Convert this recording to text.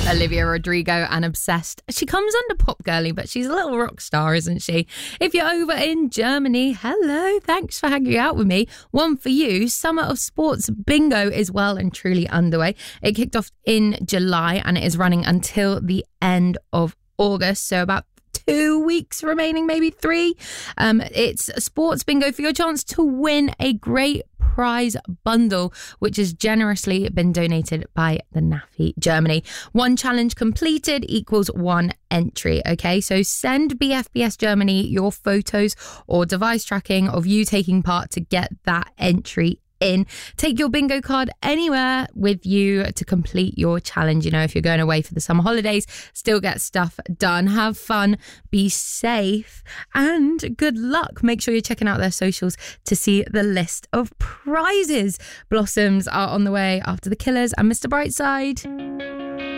Olivia Rodrigo and Obsessed. She comes under pop girly, but she's a little rock star, isn't she? If you're over in Germany, hello, thanks for hanging out with me. One for you, Summer of Sports Bingo is well and truly underway. It kicked off in July and it is running until the end of August, so about 2 weeks remaining, maybe 3. It's sports bingo for your chance to win a great prize bundle, which has generously been donated by the NAFI Germany. 1 challenge completed equals 1 entry. Okay, so send BFBS Germany your photos or device tracking of you taking part to get that entry in. Take your bingo card anywhere with you to complete your challenge. You know, if you're going away for the summer holidays, still get stuff done. Have fun, be safe, and good luck. Make sure you're checking out their socials to see the list of prizes. Blossoms are on the way after The Killers and Mr. Brightside.